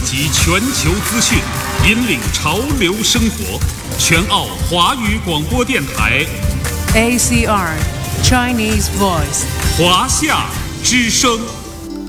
集全球资讯，引领潮流生活。全澳华语广播电台 ACR Chinese Voice 华夏之声。